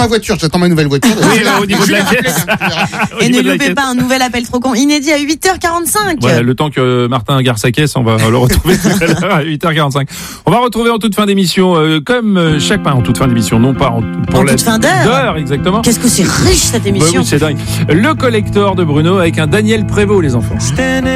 ma voiture, j'attends ma nouvelle voiture. Oui, au niveau de la caisse. Et ne loupez pas un nouvel appel trop con inédit à 8h45. Voilà, le temps que Martin garde sa caisse, on va le retrouver tout à l'heure à 8h45. On va retrouver en toute fin d'émission, comme chaque en toute fin d'émission, non pas pour en la toute fin d'heure, exactement. Qu'est-ce que c'est riche cette émission. Bah oui, c'est dingue. Le collector de Bruno avec un Daniel Prévost, les enfants.